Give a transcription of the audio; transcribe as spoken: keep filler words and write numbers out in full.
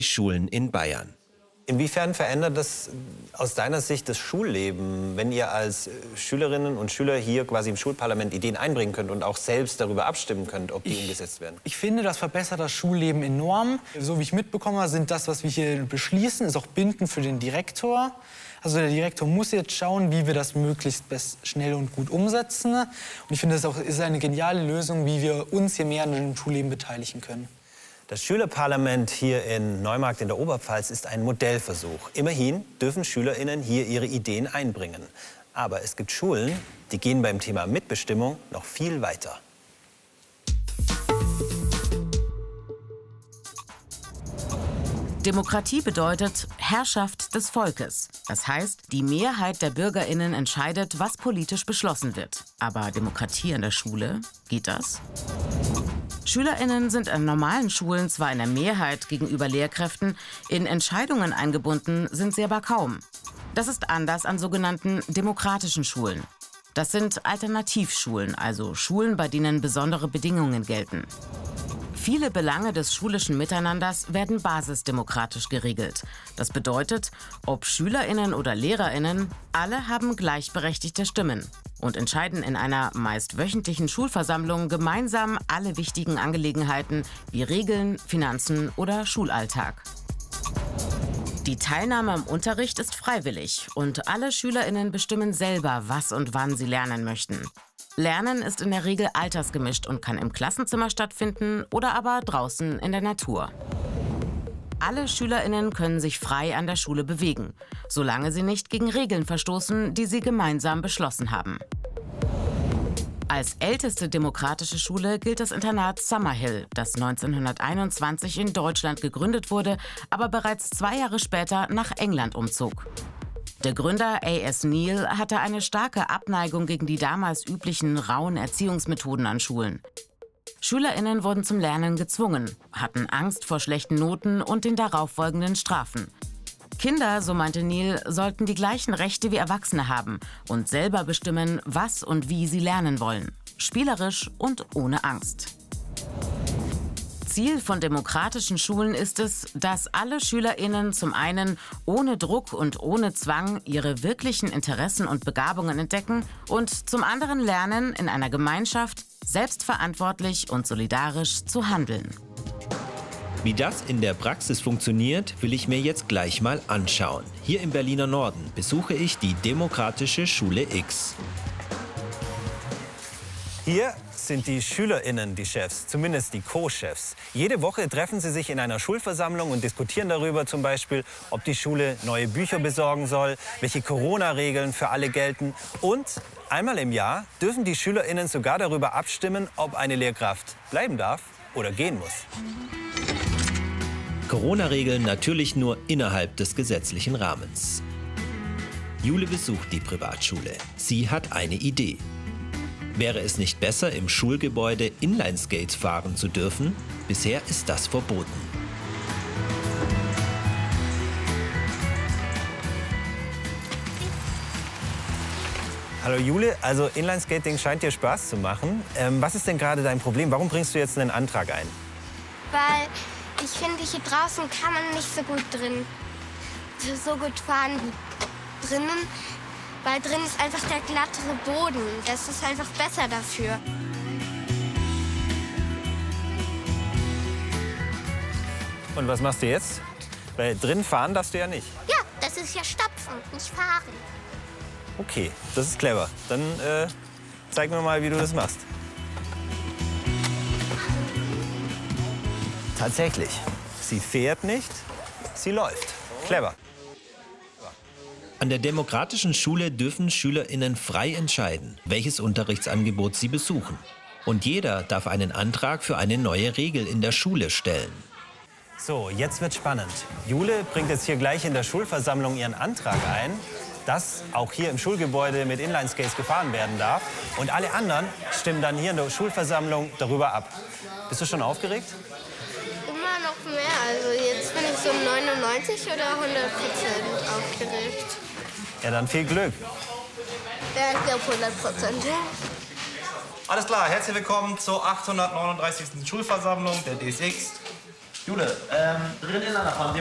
Schulen in Bayern. Inwiefern verändert das aus deiner Sicht das Schulleben, wenn ihr als Schülerinnen und Schüler hier quasi im Schulparlament Ideen einbringen könnt und auch selbst darüber abstimmen könnt, ob die ich, umgesetzt werden? Ich finde, das verbessert das Schulleben enorm. So wie ich mitbekomme, sind das, was wir hier beschließen, ist auch bindend für den Direktor. Also der Direktor muss jetzt schauen, wie wir das möglichst best, schnell und gut umsetzen. Und ich finde, das ist auch ist eine geniale Lösung, wie wir uns hier mehr an dem Schulleben beteiligen können. Das Schülerparlament hier in Neumarkt in der Oberpfalz ist ein Modellversuch. Immerhin dürfen SchülerInnen hier ihre Ideen einbringen. Aber es gibt Schulen, die gehen beim Thema Mitbestimmung noch viel weiter. Demokratie bedeutet Herrschaft des Volkes. Das heißt, die Mehrheit der BürgerInnen entscheidet, was politisch beschlossen wird. Aber Demokratie an der Schule, geht das? SchülerInnen sind an normalen Schulen zwar in der Mehrheit gegenüber Lehrkräften, in Entscheidungen eingebunden sind sie aber kaum. Das ist anders an sogenannten demokratischen Schulen. Das sind Alternativschulen, also Schulen, bei denen besondere Bedingungen gelten. Viele Belange des schulischen Miteinanders werden basisdemokratisch geregelt. Das bedeutet, ob SchülerInnen oder LehrerInnen, alle haben gleichberechtigte Stimmen und entscheiden in einer meist wöchentlichen Schulversammlung gemeinsam alle wichtigen Angelegenheiten wie Regeln, Finanzen oder Schulalltag. Die Teilnahme am Unterricht ist freiwillig und alle SchülerInnen bestimmen selber, was und wann sie lernen möchten. Lernen ist in der Regel altersgemischt und kann im Klassenzimmer stattfinden oder aber draußen in der Natur. Alle SchülerInnen können sich frei an der Schule bewegen, solange sie nicht gegen Regeln verstoßen, die sie gemeinsam beschlossen haben. Als älteste demokratische Schule gilt das Internat Summerhill, das neunzehnhunderteinundzwanzig in Deutschland gegründet wurde, aber bereits zwei Jahre später nach England umzog. Der Gründer A S Neal hatte eine starke Abneigung gegen die damals üblichen rauen Erziehungsmethoden an Schulen. SchülerInnen wurden zum Lernen gezwungen, hatten Angst vor schlechten Noten und den darauffolgenden Strafen. Kinder, so meinte Neal, sollten die gleichen Rechte wie Erwachsene haben und selber bestimmen, was und wie sie lernen wollen. Spielerisch und ohne Angst. Ziel von demokratischen Schulen ist es, dass alle SchülerInnen zum einen ohne Druck und ohne Zwang ihre wirklichen Interessen und Begabungen entdecken und zum anderen lernen, in einer Gemeinschaft selbstverantwortlich und solidarisch zu handeln. Wie das in der Praxis funktioniert, will ich mir jetzt gleich mal anschauen. Hier im Berliner Norden besuche ich die Demokratische Schule X. Hier sind die SchülerInnen die Chefs, zumindest die Co-Chefs. Jede Woche treffen sie sich in einer Schulversammlung und diskutieren darüber zum Beispiel, ob die Schule neue Bücher besorgen soll, welche Corona-Regeln für alle gelten. Und einmal im Jahr dürfen die SchülerInnen sogar darüber abstimmen, ob eine Lehrkraft bleiben darf oder gehen muss. Corona-Regeln natürlich nur innerhalb des gesetzlichen Rahmens. Jule besucht die Privatschule. Sie hat eine Idee. Wäre es nicht besser, im Schulgebäude Inlineskates fahren zu dürfen? Bisher ist das verboten. Hallo Jule, also Inlineskating scheint dir Spaß zu machen. Ähm, was ist denn gerade dein Problem? Warum bringst du jetzt einen Antrag ein? Weil ich finde, hier draußen kann man nicht so gut drin, so gut fahren wie drinnen. Weil drin ist einfach der glattere Boden. Das ist einfach besser dafür. Und was machst du jetzt? Weil drin fahren darfst du ja nicht. Ja, das ist ja stapfen, nicht fahren. Okay, das ist clever. Dann äh, zeig mir mal, wie du das machst. Tatsächlich, sie fährt nicht, sie läuft. Clever. An der Demokratischen Schule dürfen SchülerInnen frei entscheiden, welches Unterrichtsangebot sie besuchen. Und jeder darf einen Antrag für eine neue Regel in der Schule stellen. So, jetzt wird's spannend. Jule bringt jetzt hier gleich in der Schulversammlung ihren Antrag ein, dass auch hier im Schulgebäude mit Inlineskates gefahren werden darf. Und alle anderen stimmen dann hier in der Schulversammlung darüber ab. Bist du schon aufgeregt? Immer noch mehr. Also jetzt bin ich so neunundneunzig oder hundert Prozent aufgeregt. Ja, dann viel Glück. Ja, ich glaube hundert Prozent. Alles klar, herzlich willkommen zur achthundertneununddreißigsten Schulversammlung der D S X. Jule, ähm, drinnen davon.